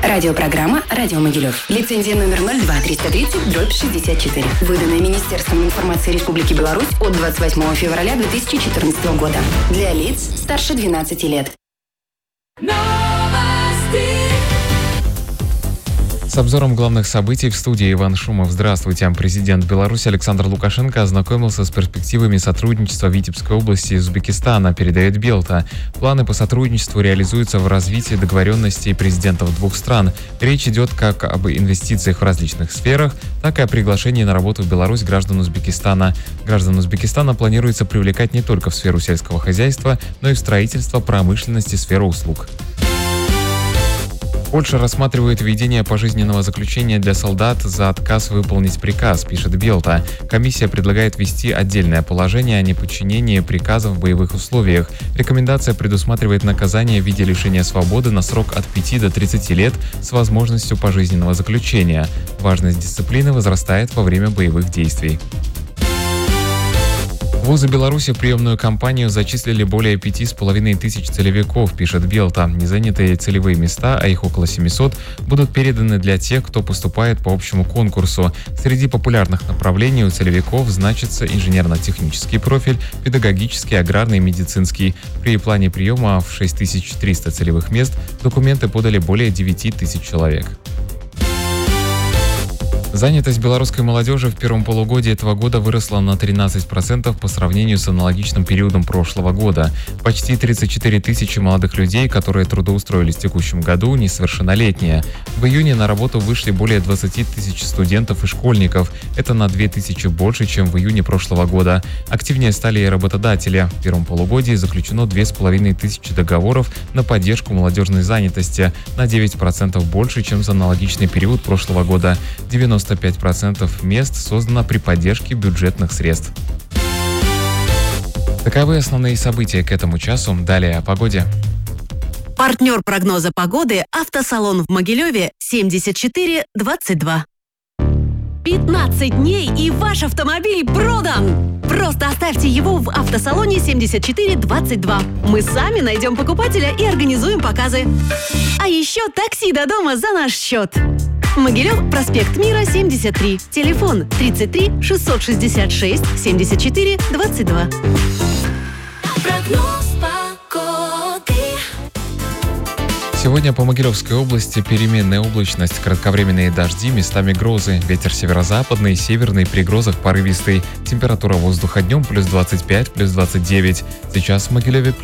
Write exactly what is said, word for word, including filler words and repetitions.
Радиопрограмма «Радио Могилев». Лицензия номер ноль два триста тридцать дробь шестьдесят четыре. Выданная Министерством информации Республики Беларусь от двадцать восьмого февраля две тысячи четырнадцатого года. Для лиц старше двенадцати лет. С обзором главных событий в студии Иван Шумов. Здравствуйте. Президент Беларуси Александр Лукашенко ознакомился с перспективами сотрудничества в Витебской области и Узбекистана, передает Белта. Планы по сотрудничеству реализуются в развитии договоренностей президентов двух стран. Речь идет как об инвестициях в различных сферах, так и о приглашении на работу в Беларусь граждан Узбекистана. Граждан Узбекистана планируется привлекать не только в сферу сельского хозяйства, но и в строительство, промышленности, сферу услуг. Польша рассматривает введение пожизненного заключения для солдат за отказ выполнить приказ, пишет Белта. Комиссия предлагает ввести отдельное положение о неподчинении приказов в боевых условиях. Рекомендация предусматривает наказание в виде лишения свободы на срок от пяти до тридцати лет с возможностью пожизненного заключения. Важность дисциплины возрастает во время боевых действий. Вузы Беларуси в приемную кампанию зачислили более пяти с половиной тысяч целевиков, пишет Белта. Незанятые целевые места, а их около семисот, будут переданы для тех, кто поступает по общему конкурсу. Среди популярных направлений у целевиков значится инженерно-технический профиль, педагогический, аграрный и медицинский. При плане приема в шесть тысяч триста целевых мест документы подали более девяти тысяч человек. Занятость белорусской молодежи в первом полугодии этого года выросла на тринадцать процентов по сравнению с аналогичным периодом прошлого года. Почти тридцать четыре тысячи молодых людей, которые трудоустроились в текущем году, несовершеннолетние. В июне на работу вышли более двадцати тысяч студентов и школьников. Это на две тысячи больше, чем в июне прошлого года. Активнее стали и работодатели. В первом полугодии заключено две с половиной тысячи договоров на поддержку молодежной занятости, на девять процентов больше, чем за аналогичный период прошлого года. девяносто пять процентов мест создано при поддержке бюджетных средств. Таковы основные события к этому часу. Далее о погоде. Партнер прогноза погоды – автосалон в Могилеве семьдесят четыре двадцать два. пятнадцать дней и ваш автомобиль продан! Просто оставьте его в автосалоне семьдесят четыре двадцать два. Мы сами найдем покупателя и организуем показы. А еще такси до дома за наш счет. Могилев, проспект Мира, семьдесят три. Телефон тридцать три шестьсот шестьдесят шесть семьдесят четыре двадцать два. Прогноз погоды. Сегодня по Могилевской области переменная облачность, кратковременные дожди, местами грозы. Ветер северо-западный, северный, при грозах порывистый. Температура воздуха днем плюс двадцать пять, плюс двадцать девять. Сейчас в Могилеве